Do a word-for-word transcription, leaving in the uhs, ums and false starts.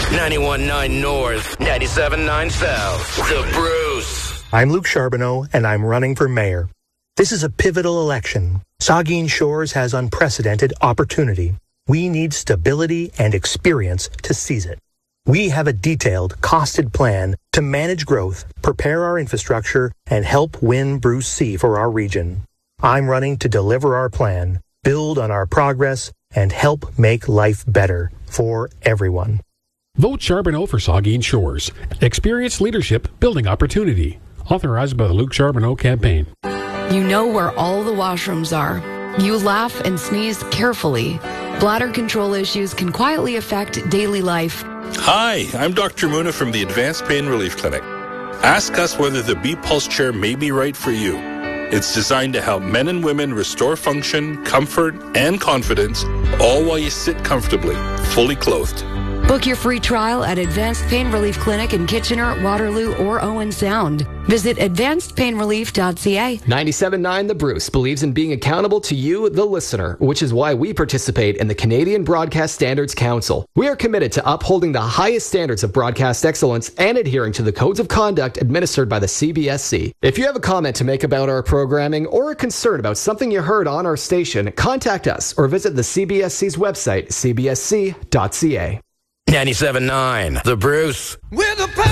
ninety-one point nine North, ninety-seven point nine South. The Bruce. I'm Luke Charbonneau, and I'm running for mayor. This is a pivotal election. Saugeen Shores has unprecedented opportunity. We need stability and experience to seize it. We have a detailed, costed plan to manage growth, prepare our infrastructure, and help win Bruce C for our region. I'm running to deliver our plan, build on our progress, and help make life better for everyone. Vote Charbonneau for Saugeen Shores. Experience leadership, building opportunity. Authorized by the Luke Charbonneau campaign. You know where all the washrooms are. You laugh and sneeze carefully. Bladder control issues can quietly affect daily life. Hi, I'm Doctor Muna from the Advanced Pain Relief Clinic. Ask us whether the B-Pulse chair may be right for you. It's designed to help men and women restore function, comfort, and confidence, all while you sit comfortably, fully clothed. Book your free trial at Advanced Pain Relief Clinic in Kitchener, Waterloo, or Owen Sound. Visit advanced pain relief dot c a. ninety-seven point nine The Bruce believes in being accountable to you, the listener, which is why we participate in the Canadian Broadcast Standards Council. We are committed to upholding the highest standards of broadcast excellence and adhering to the codes of conduct administered by the C B S C. If you have a comment to make about our programming or a concern about something you heard on our station, contact us or visit the C B S C's website, c b s c dot c a. ninety-seven point nine The Bruce. With a